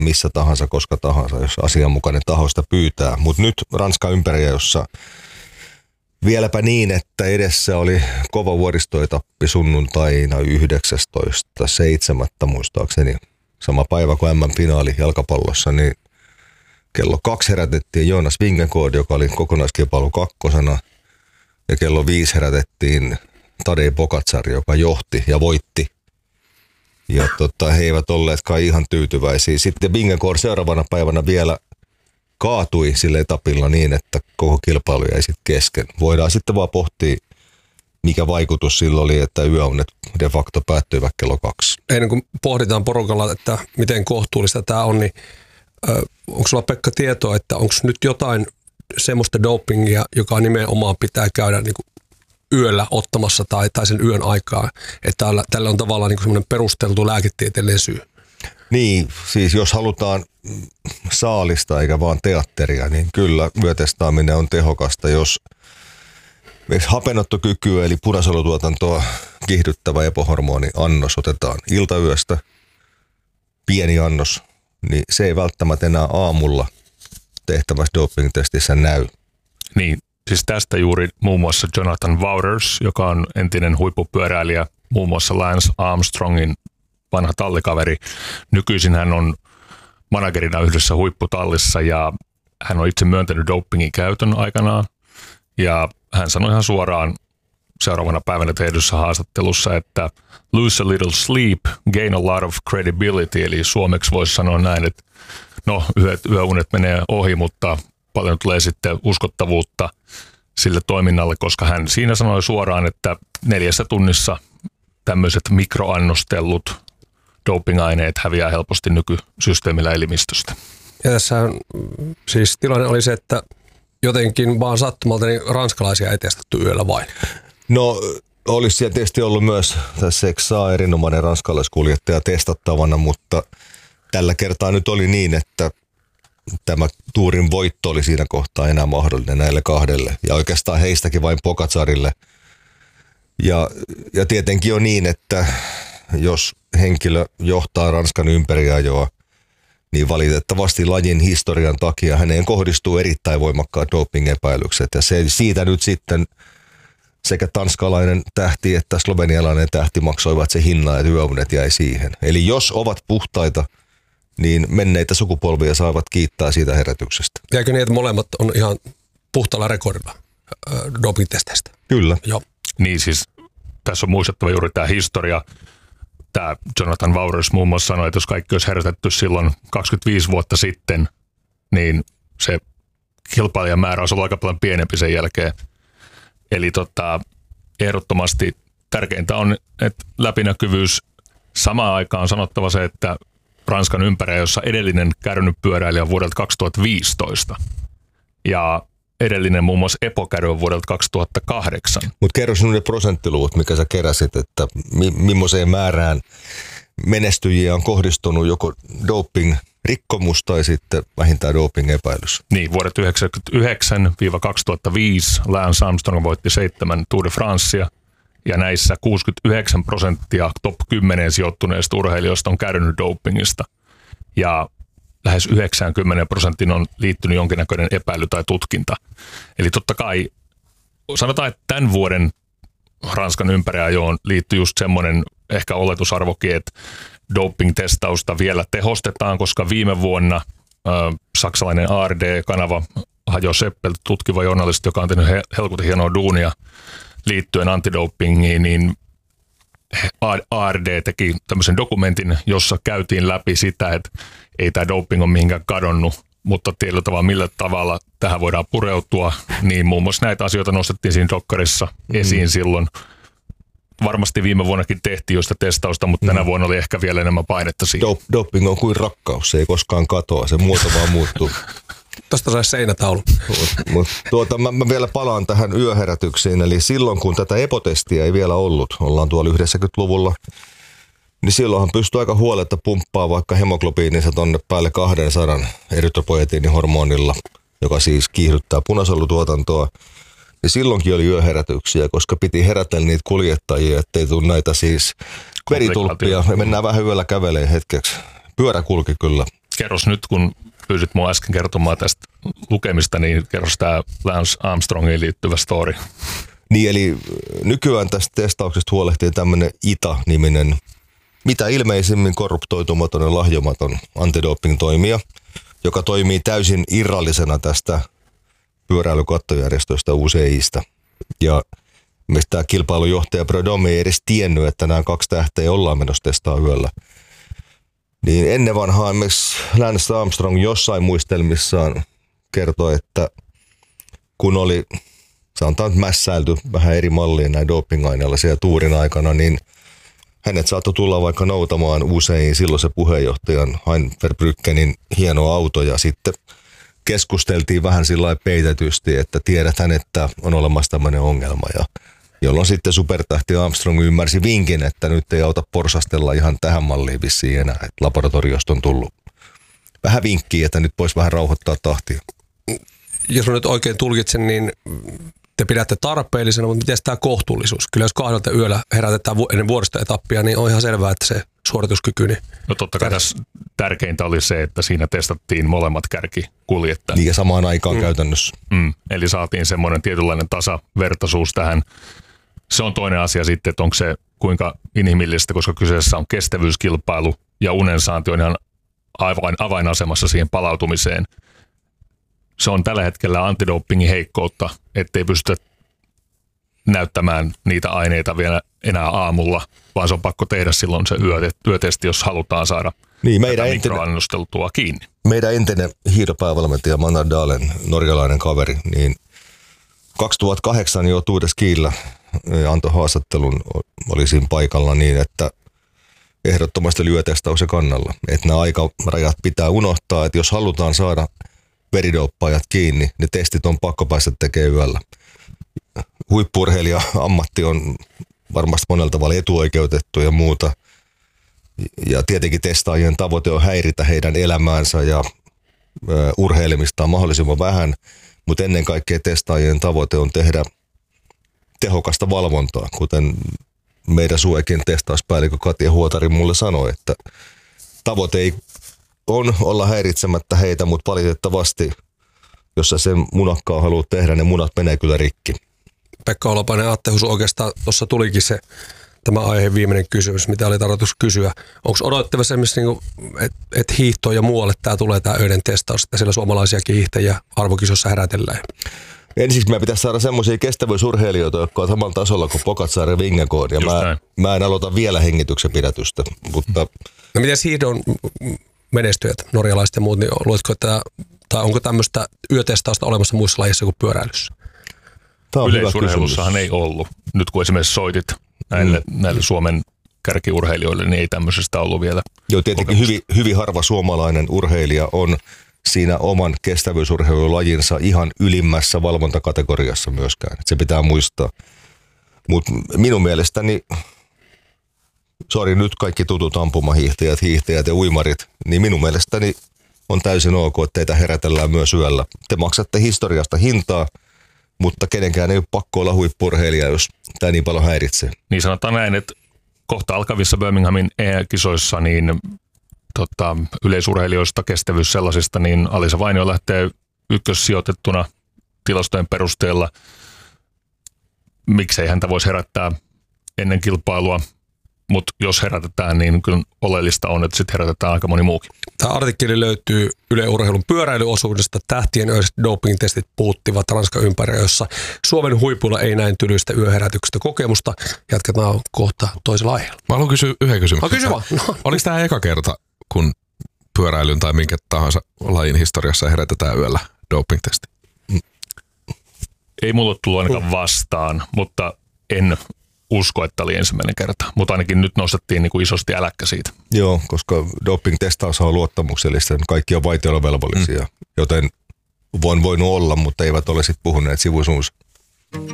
missä tahansa, koska tahansa, jos asianmukainen taho sitä pyytää. Mutta nyt Ranskan ympäriä, jossa vieläpä niin, että edessä oli kova vuoristoetappi sunnuntaina 19.7. muistaakseni. Sama päivä kuin MM-finaali jalkapallossa, niin kello 2 herätettiin Jonas Vingegaard, joka oli kokonaiskilpailu 2. Ja kello 5 herätettiin Tadej Pogačar, joka johti ja voitti. Ja he eivät olleetkaan ihan tyytyväisiä. Sitten Vingegaard seuraavana päivänä vielä kaatui sillä etapilla niin, että koko kilpailu jäi sitten kesken. Voidaan sitten vaan pohtia, mikä vaikutus sillä oli, että yöunet de facto päättyivät kello 2. Ennen kuin pohditaan porukalla, että miten kohtuullista tämä on, niin onko sulla, Pekka, tietoa, että onko nyt jotain semmoista dopingia, joka nimenomaan pitää käydä niin kuin yöllä ottamassa tai sen yön aikaa, että tällä on tavallaan niin kuin semmoinen perusteltu lääketieteellinen syy? Niin, siis jos halutaan saalista eikä vaan teatteria, niin kyllä yötestaaminen on tehokasta, jos hapenottokykyä eli punasolutuotantoa kiihdyttävä epohormoniannos otetaan iltayöstä, pieni annos, niin se ei välttämättä enää aamulla tehtävässä doping-testissä näy. Niin, siis tästä juuri muun muassa Jonathan Wouters, joka on entinen huippupyöräilijä, muun muassa Lance Armstrongin vanha tallikaveri. Nykyisin hän on managerina yhdessä huipputallissa ja hän on itse myöntänyt dopingin käytön aikanaan. Ja hän sanoi ihan suoraan seuraavana päivänä tehdyssä haastattelussa, että lose a little sleep, gain a lot of credibility. Eli suomeksi voisi sanoa näin, että no yöunet menee ohi, mutta paljon tulee sitten uskottavuutta sille toiminnalle, koska hän siinä sanoi suoraan, että 4 tunnissa tämmöiset mikroannostellut dopingaineet häviää helposti nykysysteemillä elimistöstä. Ja tässä siis tilanne oli se, että jotenkin vaan sattumalta niin ranskalaisia ei testattu yöllä vain. No olisi siellä tietysti ollut myös tässä Exaa erinomainen ranskalaiskuljettaja testattavana, mutta tällä kertaa nyt oli niin, että tämä tuurin voitto oli siinä kohtaa enää mahdollinen näille 2. ja oikeastaan heistäkin vain Pogačarille. Ja tietenkin on niin, että jos henkilö johtaa Ranskan ympäriajoa, niin valitettavasti lajin historian takia häneen kohdistuu erittäin voimakkaat doping-epäilykset. Ja siitä nyt sitten sekä tanskalainen tähti että slovenialainen tähti maksoivat se hinnan, että yöunet jäi siihen. Eli jos ovat puhtaita, niin menneitä sukupolvia saavat kiittää siitä herätyksestä. Jäikö niin, että molemmat on ihan puhtaalla rekordilla doping-testeistä? Kyllä. Joo. Niin siis tässä on muistettava juuri tämä historia. Tämä Jonathan Wouters muun muassa sanoi, että jos kaikki olisi herätetty silloin 25 vuotta sitten, niin se kilpailijamäärä olisi ollut aika paljon pienempi sen jälkeen. Eli ehdottomasti tärkeintä on, että läpinäkyvyys. Samaan aikaan on sanottava se, että Ranskan ympärillä, jossa edellinen kärrynyt-pyöräilijä on vuodelta 2015 ja edellinen muun muassa Epo-kärry on vuodelta 2008. Mutta kerro sinun ne prosenttiluvut, mikä sä keräsit, että millaiseen määrään menestyjiä on kohdistunut joko doping-rikkomus tai sitten vähintään doping-epäilys. Niin, vuodet 1999-2005 Lance Armstrong voitti 7 Tour de Francea ja näissä 69% top 10 sijoittuneista urheilijoista on kärrynyt dopingista ja lähes 90% on liittynyt jonkinnäköinen epäily tai tutkinta. Eli totta kai sanotaan, että tämän vuoden Ranskan ympäriajoon liittyy just semmoinen ehkä oletusarvokin, että doping-testausta vielä tehostetaan, koska viime vuonna saksalainen ARD-kanava Hajo Seppelt, tutkiva journalisti, joka on tehnyt helkutin hienoa duunia liittyen antidopingiin, niin ARD teki tämmöisen dokumentin, jossa käytiin läpi sitä, että ei tämä doping ole mihinkään kadonnut, mutta tietyllä tavalla millä tavalla tähän voidaan pureutua, niin muun muassa näitä asioita nostettiin siinä dokkarissa esiin silloin. Varmasti viime vuonnakin tehtiin jo sitä testausta, mutta tänä vuonna oli ehkä vielä enemmän painetta siihen. Doping on kuin rakkaus, se ei koskaan katoa, se muoto vaan muuttuu. Tuosta saisi seinätaulu. Mä vielä palaan tähän yöherätyksiin, eli silloin kun tätä epotestiä ei vielä ollut, ollaan tuolla 90-luvulla, niin silloinhan pystyy aika huoletta pumppaa vaikka hemoglobiininsa tonne päälle 200 erytropoietiinihormonilla, joka siis kiihdyttää punasolutuotantoa. Ja silloinkin oli yöherätyksiä, koska piti herätellä niitä kuljettajia, ettei tule näitä siis veritulppia. Me mennään vähän yöllä kävelemään hetkeksi. Pyörä kulki kyllä Kerros nyt, kun pyysit mua äsken kertomaan tästä lukemista, niin kerros tämä Lance Armstrongiin liittyvä story. Niin, eli nykyään tästä testauksesta huolehtii tämmöinen ITA-niminen, mitä ilmeisimmin korruptoitumaton ja lahjomaton antidoping-toimija, joka toimii täysin irrallisena tästä pyöräilykattojärjestöstä UCI:stä. Ja mistä tämä kilpailujohtaja Prudhomme ei edes tiennyt, että nämä 2 tähteä ollaan menossa testaa yöllä. Niin ennen vanhaa esimerkiksi Lance Armstrong jossain muistelmissaan kertoi, että kun oli sanotaan mässäilty vähän eri malliin näin doping-aineilla siellä tuurin aikana, niin hänet saattoi tulla vaikka noutamaan usein silloisen puheenjohtajan Hein Verbruggenin hieno auto ja sitten keskusteltiin vähän sillä lailla peitetysti, että tiedetään, että on olemassa tämmöinen ongelma ja jolloin sitten supertähti Armstrong ymmärsi vinkin, että nyt ei auta porsastella ihan tähän malliin vissiin enää, että laboratoriosta on tullut vähän vinkkiä, että nyt voisi vähän rauhoittaa tahtia. Jos mä nyt oikein tulkitsen, niin te pidätte tarpeellisena, mutta miten tämä kohtuullisuus? Kyllä jos 2 yöllä herätetään ennen vuoristoetappia, niin on ihan selvää, että se suorituskyky... Niin no totta kai tässä tärkeintä oli se, että siinä testattiin molemmat kärkikuljettajat. Niin ja samaan aikaan käytännössä. Eli saatiin semmoinen tietynlainen tasavertaisuus tähän. Se on toinen asia sitten, että onko se kuinka inhimillistä, koska kyseessä on kestävyyskilpailu ja unensaanti on ihan avainasemassa siihen palautumiseen. Se on tällä hetkellä antidopingin heikkoutta, ettei pystytä näyttämään niitä aineita vielä enää aamulla, vaan se on pakko tehdä silloin se yötesti, jos halutaan saada tätä mikroannusteltua kiinni. Meidän entinen hiihdopäävalmentaja Manar Dalen, norjalainen kaveri, niin 2008 jo Tour de Skillä antoi haastattelun, oli siinä paikalla niin, että ehdottomasti lyötestauksen kannalla. Että nämä aikarajat pitää unohtaa, että jos halutaan saada veridoppajat kiinni, niin testit on pakko päästä tekemään yöllä. Huippu-urheilija ammatti on varmasti monella tavalla etuoikeutettu ja muuta. Ja tietenkin testaajien tavoite on häiritä heidän elämäänsä ja urheilemistaan mahdollisimman vähän, mutta ennen kaikkea testaajien tavoite on tehdä tehokasta valvontaa, kuten meidän Suekin testauspäällikö Katja Huotari mulle sanoi, että tavoite ei on olla häiritsemättä heitä, mutta valitettavasti, jos sä sen munakkaa haluat tehdä, ne munat menee kyllä rikki. Pekka Holopainen, Atte Husu, oikeastaan tuossa tulikin se tämä aiheen viimeinen kysymys, mitä oli tarkoitus kysyä. Onko odottavassa esimerkiksi, että hiihtoon ja muualle tämä tulee tämä öiden testaus, että siellä suomalaisiakin hiihtäjiä arvokisossa herätellään? Ensiksi meidän pitäisi saada semmoisia kestävyysurheilijoita, jotka on samalla tasolla kuin Pogačar ja Vingegaard. Ja mä en aloita vielä hengityksen pidätystä. Mutta... No miten hiihdon menestyjät, norjalaiset ja muut, niin luetko, että, tai onko tämmöistä yötestausta olemassa muissa lajeissa kuin pyöräilyssä? Yleisurheilussahan ei ollut. Nyt kun esimerkiksi soitit näille Suomen kärkiurheilijoille, niin ei tämmöisestä ollut vielä. Joo, tietenkin hyvin harva suomalainen urheilija on siinä oman kestävyysurheilulajinsa ihan ylimmässä valvontakategoriassa myöskään. Se pitää muistaa. Mutta minun mielestäni, nyt kaikki tutut ampumahiihtäjät ja uimarit, niin minun mielestäni on täysin ok, että teitä herätellään myös yöllä. Te maksatte historiasta hintaa, mutta kenenkään ei ole pakko olla huippu-urheilija, jos tämä niin paljon häiritsee. Niin sanotaan näin, että kohta alkavissa Birminghamin kisoissa niin yleisurheilijoista kestävyys sellaisista, niin Alisa Vainio lähtee ykkössijoitettuna tilastojen perusteella. Miksei häntä voisi herättää ennen kilpailua, mutta jos herätetään, niin kyllä oleellista on, että sitten herätetään aika moni muukin. Tämä artikkeli löytyy Yle Urheilun pyöräilyosuudesta. Tähtien yölliset doping-testit puuttivat Ranskan ympäri, jossa Suomen huipulla ei näin tylyistä yöherätyksestä kokemusta. Jatketaan kohta toisella aiheella. Mä haluan kysyä yhden kysymyksen. Kysy vaan. No. Oliko tämä eka kerta, kun pyöräilyn tai minkä tahansa lajin historiassa herätetään yöllä doping-testi? Ei mulle tullut ainakaan vastaan, mutta en usko, että oli ensimmäinen kerta. Mutta ainakin nyt nostettiin niin kuin isosti äläkkä siitä. Joo, koska doping-testaus on luottamuksellista. Kaikki on vaitiolovelvollisia, joten voinut olla, mutta eivät ole sitten puhuneet sivusuunsa.